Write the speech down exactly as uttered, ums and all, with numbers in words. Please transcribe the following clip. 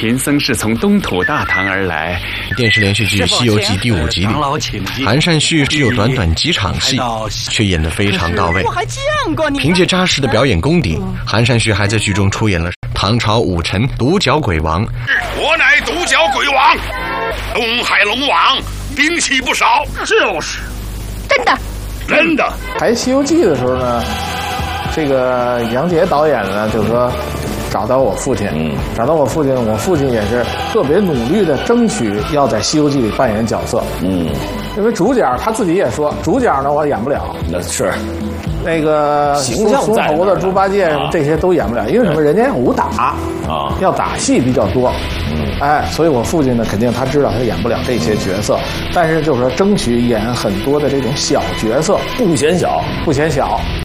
贫僧是从东土大唐而来。 电视连续剧《西游记》第五集里，韩善旭只有短短几场戏，却演得非常到位。 我还见过你。 凭借扎实的表演功底，韩善旭还在剧中出演了唐朝武臣独角鬼王。 我乃独角鬼王，东海龙王，兵器不少。 就是，真的， 真的。 拍《西游记》的时候呢，这个杨洁导演呢，就是说找到我父亲，嗯，找到我父亲，我父亲也是特别努力的争取要在《西游记》里扮演角色，嗯，因为主角他自己也说，主角呢我演不了， 那是那个形象孙猴子、猪八戒什么这些都演不了，因为什么？人家武打啊，要打戏比较多，嗯，哎，所以我父亲呢，肯定他知道他演不了这些角色，但是就是说争取演很多的这种小角色， 不嫌小， 不嫌小。